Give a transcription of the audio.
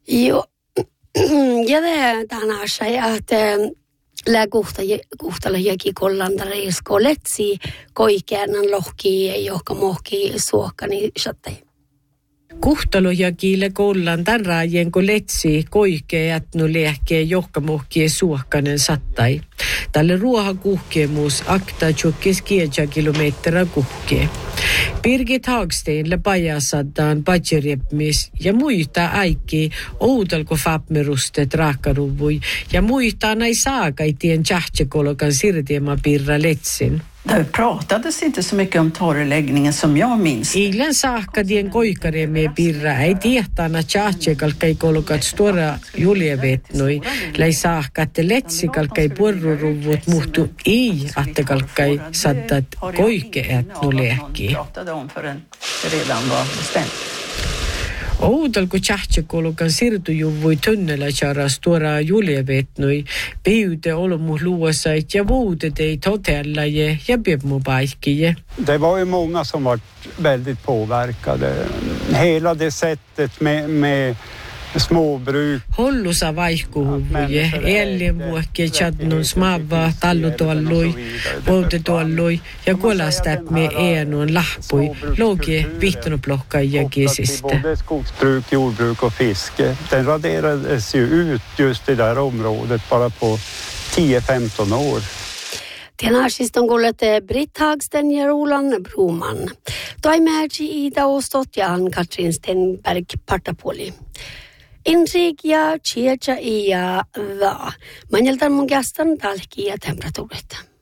Joo, ja tänään sai, että kuhtala jokin kollantareisko letsi koikeanan lohki, joka mohki suokkani sattei. Kuhtalo ja kiile kollan tämän raajien kun letsi koikeat no lehkeä johka mohkie suokkanen sattai. Tälle ruoha kuhkeemuus akta tjukkis kiedja kilometrä kuhkee. Birgit Hagsteinle pajasaddaan badjerepmis ja muita äikki outalko fapmerustet raakaruvui ja muita näin saakaitien tjahtsekolokan sirtiema pirra letsin. Det pratades inte så mycket om torrläggningen som jag minns. Ilan saakadien koikaremme pirra ei tiehtana tjahtsekalkai kolokat stora juljevetnoi. Läi saakatte letsikalkai puorruruvut muhtu ei attekalkai saddat koikeat nulehki. Oudalko tjahtsekolokan sirtujuvui tönnellä charas tuoraa juljevetnoi, peyde olomu luosait ja vuudeteit hotellaje ja piepmu paikkiye. Det var ju många som var väldigt påverkade. Hela det sättet med småbruk. Hollusa vaihkuhuvuje, ellienvuokke chadnun smava, tallutuallui, vuodetuallui ja kuolastäpme eenun lahpui, logie vihtonuplokkaja kesistä. Både skogsbruk, jordbruk och fiske, den raderades ju ut just i det här området bara på 10-15 år. Tänään on kuullut Britt Hagsten ja Roland Broman. Toimerji Ida Ostot ja Ann-Katrin Stenberg Partapoli. Inrig ja Chiacha ja Va. Manjaltan mun kästän talki ja temperatuurit.